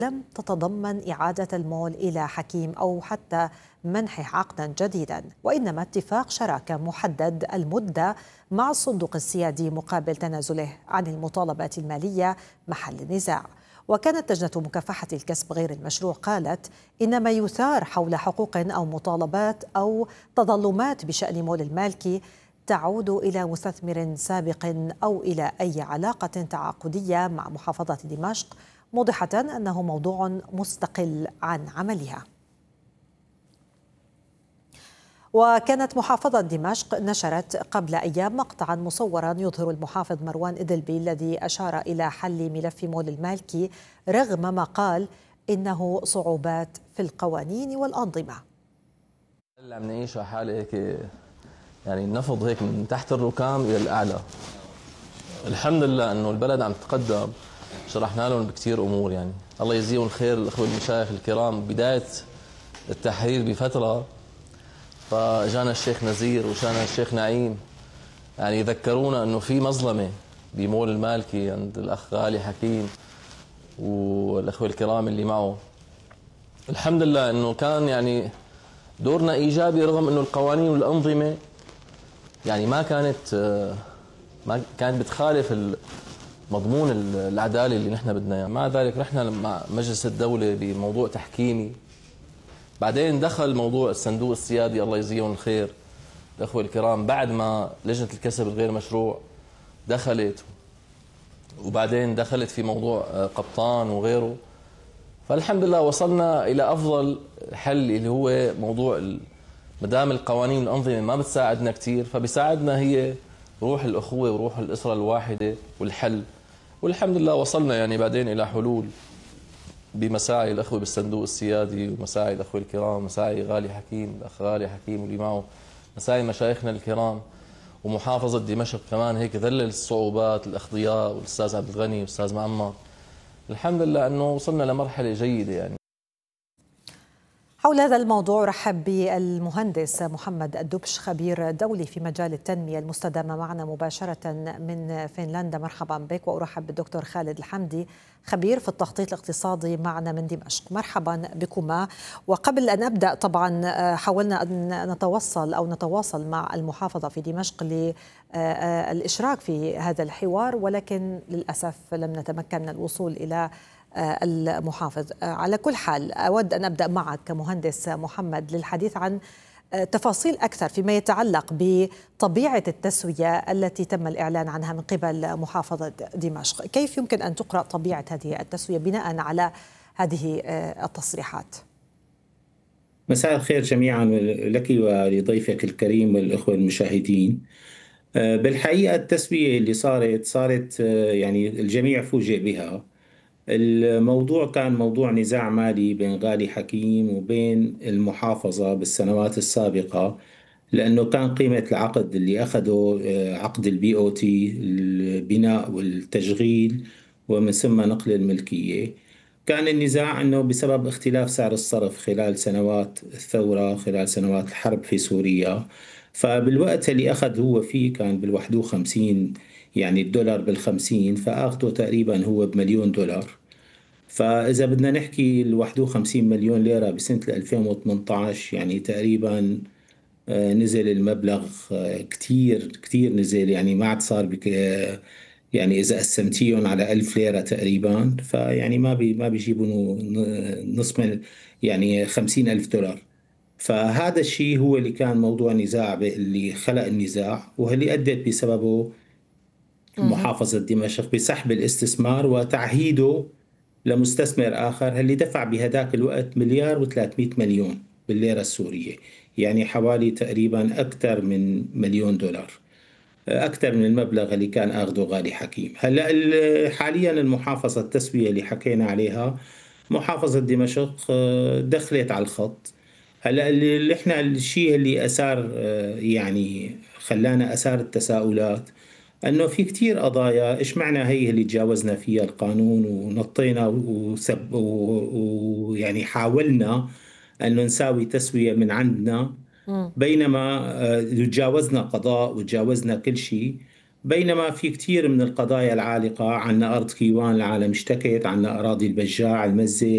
لم تتضمن إعادة المول إلى حكيم أو حتى منحه عقدا جديدا، وإنما اتفاق شراكة محدد المدة مع الصندوق السيادي مقابل تنازله عن المطالبات المالية محل النزاع. وكانت لجنة مكافحة الكسب غير المشروع قالت إن ما يثار حول حقوق أو مطالبات أو تظلمات بشأن مول المالكي تعود إلى مستثمر سابق أو إلى أي علاقة تعاقدية مع محافظة دمشق، موضحة أنه موضوع مستقل عن عملها. وكانت محافظة دمشق نشرت قبل أيام مقطعا مصورا يظهر المحافظ مروان إدلبي الذي أشار إلى حل ملف مول المالكي رغم ما قال إنه صعوبات في القوانين والأنظمة. عم نعيشها حالة هيك، يعني النفض هيك من تحت الركام إلى الأعلى. الحمد لله إنه البلد عم تتقدم، شرحنا لهم بكثير أمور، يعني الله يجزيهم الخير الأخوة المشايخ الكرام. بداية التحرير بفترة فجانا الشيخ نزير وجانا الشيخ نعيم، يعني ذكرونا إنه في مظلمة بمول المالكي عند الأخ غالي حكيم والأخوة الكرام اللي معه. الحمد لله إنه كان يعني دورنا إيجابي رغم إنه القوانين والأنظمة يعني ما كانت بتخالف مضمون العدالة اللي نحن بدنا اياه. مع ذلك رحنا مع مجلس الدولة بموضوع تحكيمي، بعدين دخل موضوع الصندوق السيادي الله يجزيهم الخير الأخوة الكرام بعد ما لجنة الكسب الغير مشروع دخلت، وبعدين دخلت في موضوع قبطان وغيره. فالحمد لله وصلنا إلى أفضل حل اللي هو موضوع مدام القوانين والأنظمة ما بتساعدنا كثير، فبيساعدنا هي روح الأخوة وروح الأسرة الواحدة والحل. والحمد لله وصلنا يعني بعدين إلى حلول بمساعي الأخوة بالصندوق السيادي ومساعي الأخوة الكرام، مساعي غالي حكيم الأخ غالي حكيم واللي معه، مساعي مشايخنا الكرام، ومحافظة دمشق كمان هيك ذلل الصعوبات الأخ ضياء والأستاذ عبد الغني والأستاذ معمر. الحمد لله أنه وصلنا لمرحلة جيدة. يعني حول هذا الموضوع رحب بالمهندس محمد الدبش خبير دولي في مجال التنمية المستدامة معنا مباشرة من فنلندا. مرحبا بك. وأرحب بالدكتور خالد الحمدي خبير في التخطيط الاقتصادي معنا من دمشق. مرحبا بكما. وقبل أن أبدأ طبعا حاولنا أن نتواصل مع المحافظة في دمشق للإشراك في هذا الحوار، ولكن للأسف لم نتمكن من الوصول إلى المحافظ. على كل حال أود أن أبدأ معك كمهندس محمد للحديث عن تفاصيل أكثر فيما يتعلق بطبيعة التسوية التي تم الإعلان عنها من قبل محافظة دمشق. كيف يمكن أن تقرأ طبيعة هذه التسوية بناء على هذه التصريحات؟ مساء الخير جميعا لك ولضيفك الكريم والإخوة المشاهدين. بالحقيقة التسوية اللي صارت يعني الجميع فوجئ بها. الموضوع كان موضوع نزاع مالي بين غالي حكيم وبين المحافظة بالسنوات السابقة، لأنه كان قيمة العقد اللي أخذه عقد البي أو تي، البناء والتشغيل ومن ثم نقل الملكية. كان النزاع أنه بسبب اختلاف سعر الصرف خلال سنوات الثورة، خلال سنوات الحرب في سوريا، فبالوقت اللي أخذ هو فيه كان بال51، يعني الدولار بال50، فأخذه تقريبا هو بمليون دولار. فإذا بدنا نحكي ال 51 مليون ليرة بسنة 2018، يعني تقريبا نزل المبلغ كتير كتير نزل، يعني ما عاد صار يعني إذا قسمتيهم على 1000 ليرة تقريبا، فيعني ما بيجيبوا نص يعني 50,000 دولار. فهذا الشيء هو اللي كان موضوع نزاع اللي خلق النزاع، واللي أدت بسببه محافظة دمشق بسحب الاستثمار وتعهيده لمستثمر آخر اللي دفع بهداك الوقت 1,300,000,000 بالليرة السورية، يعني حوالي تقريبا أكثر من مليون دولار، أكثر من المبلغ اللي كان أخذه غالي حكيم. هلأ حاليا المحافظة التسوية اللي حكينا عليها محافظة دمشق دخلت على الخط. هلأ اللي احنا الشيء اللي أثار يعني خلانا أثار التساؤلات أنه في كتير قضايا إيش معنى هي اللي تجاوزنا فيها القانون ونطينا ويعني حاولنا أنه نساوي تسوية من عندنا، بينما تجاوزنا قضاء وتجاوزنا كل شيء. بينما في كتير من القضايا العالقة، عنا أرض كيوان العالم اشتكت، عنا أراضي البجاع المزة